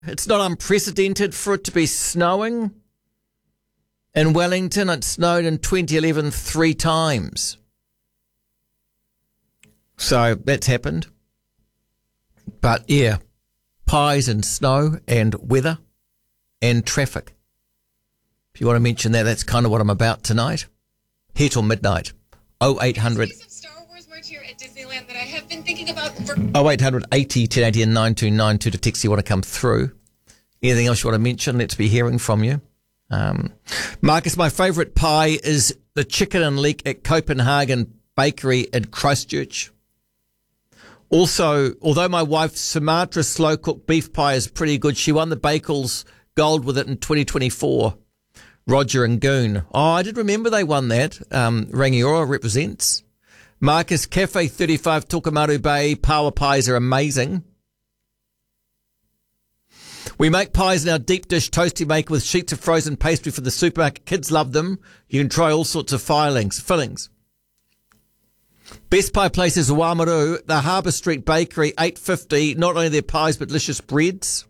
It's not unprecedented for it to be snowing. In Wellington, it snowed in 2011 3 times. So that's happened. But yeah, pies and snow and weather and traffic. If you want to mention that, that's kind of what I'm about tonight. Here till midnight. 0800 here at Disneyland that I have been thinking about for 0800 80 1080 and 9292 to text you want to come through. Anything else you want to mention? Let's be hearing from you. Marcus, my favourite pie is the chicken and leek at Copenhagen Bakery in Christchurch. Also, although my wife's Sumatra slow-cooked beef pie is pretty good, she won the Bakels Gold with it in 2024. Roger and Goon. Oh, I did remember they won that. Rangiora represents. Marcus, Cafe 35 Tokomaru Bay, power pies are amazing. We make pies in our deep dish toasty maker with sheets of frozen pastry from the supermarket. Kids love them. You can try all sorts of fillings. Best pie place is Wamaru, the Harbour Street Bakery, $8.50. Not only their pies, but delicious breads.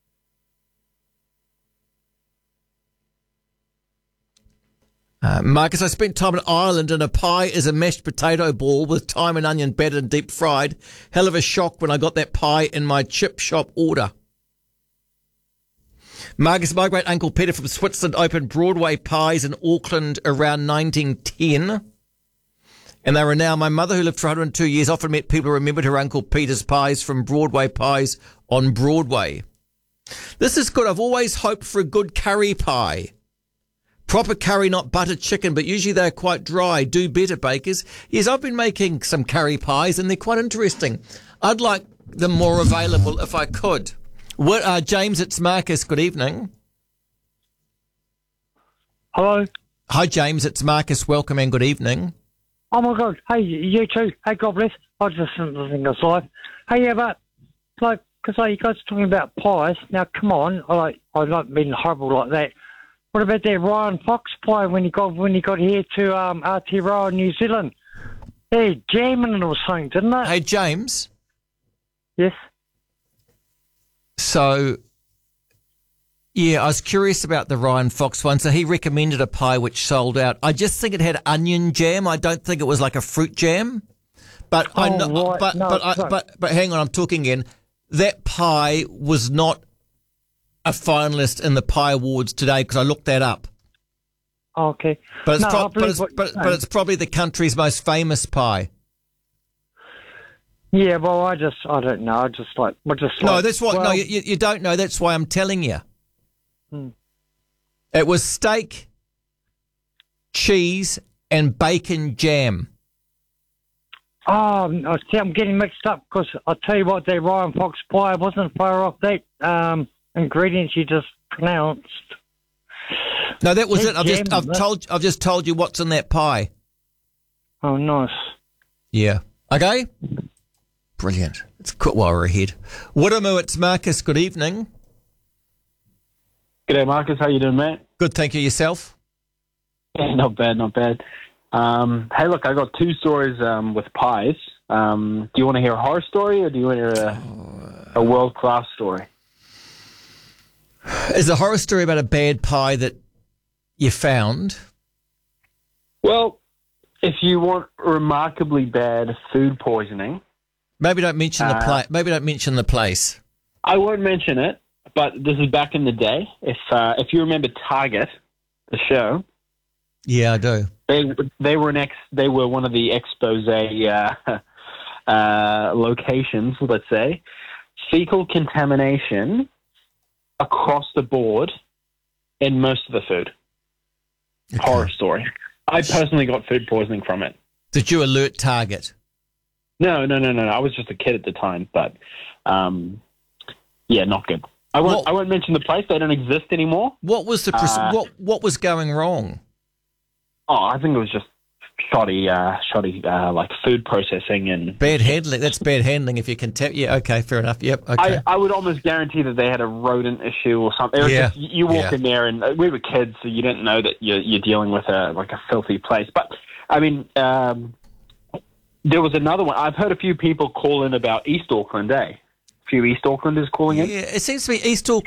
Marcus, I spent time in Ireland and a pie is a mashed potato ball with thyme and onion battered and deep fried. Hell of a shock when I got that pie in my chip shop order. Marcus, my great uncle Peter from Switzerland opened Broadway Pies in Auckland around 1910. And they were now, my mother who lived for 102 years often met people who remembered her uncle Peter's pies from Broadway Pies on Broadway. This is good. I've always hoped for a good curry pie. Proper curry, not buttered chicken, but usually they're quite dry. Do better, bakers. Yes, I've been making some curry pies and they're quite interesting. I'd like them more available if I could. James, it's Marcus. Good evening. Hello. Hi, James. It's Marcus. Welcome and good evening. Oh, my God. Hey, you too. Hey, God bless. I just think it's live. Hey, yeah, but, like, because you guys are talking about pies. Now, come on. I like being horrible like that. What about that Ryan Fox pie when he got here to Aotearoa, New Zealand? They're jamming it or something, didn't they? Hey, James. Yes? So, yeah, I was curious about the Ryan Fox one. So he recommended a pie which sold out. I just think it had onion jam. I don't think it was like a fruit jam. But I know, right. but hang on, I'm talking again. That pie was not a finalist in the Pie Awards today because I looked that up. Okay. But it's probably the country's most famous pie. Yeah, well, I don't know. No, that's what. Well, no, you don't know. That's why I'm telling you. It was steak, cheese, and bacon jam. Oh, see, I'm getting mixed up because I'll tell you what, that Ryan Fox pie wasn't far off that ingredients you just pronounced. No, that was it. I've just told you what's in that pie. Oh, nice. Yeah. Okay. Brilliant. It's quick while we're ahead. Wiramu, it's Marcus. Good evening. G'day, Marcus. How you doing, mate? Good, thank you. Yourself? Yeah, not bad. Hey, look, I got 2 stories with pies. Do you want to hear a horror story or do you want to hear a world-class story? Is a horror story about a bad pie that you found? Well, if you want remarkably bad food poisoning... Maybe don't mention the place. I won't mention it, but this is back in the day. If you remember Target, the show... Yeah, I do. They were one of the expose locations, let's say. Fecal contamination across the board in most of the food. Okay. Horror story. I personally got food poisoning from it. Did you alert Target? No. I was just a kid at the time, but yeah, not good. I won't mention the place. They don't exist anymore. What was what was going wrong? Oh, I think it was just shoddy, like food processing and bad handling. That's bad handling. If you can tell, yeah, okay, fair enough. Yep, okay. I would almost guarantee that they had a rodent issue or something. It was just, you walk in there, and we were kids, so you didn't know that you're dealing with a filthy place. But I mean, there was another one. I've heard a few people call in about East Auckland, few East Aucklanders calling in. Yeah, it seems to be East Auckland.